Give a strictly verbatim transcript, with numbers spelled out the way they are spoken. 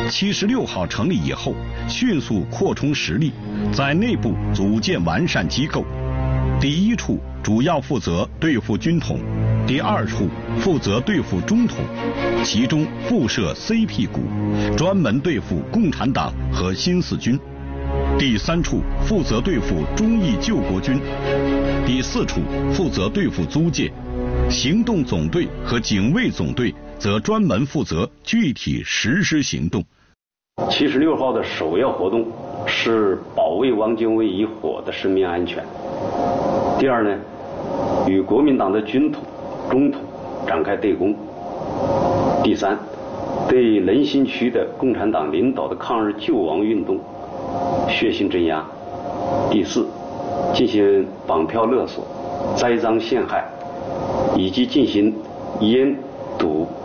七十六号成立以后，迅速扩充实力，在内部组建完善机构。第一处主要负责对付军统，第二处负责对付中统，其中附设 C P 股，专门对付共产党和新四军。第三处负责对付忠义救国军，第四处负责对付租界，行动总队和警卫总队则专门负责具体实施行动。 七十六号的首要活动是保卫汪精卫一伙的生命安全。第二呢，与国民党的军统、中统展开对攻。第三，对人心区的共产党领导的抗日救亡运动血腥镇压。第四，进行绑票勒索、栽赃陷害，以及进行烟、毒、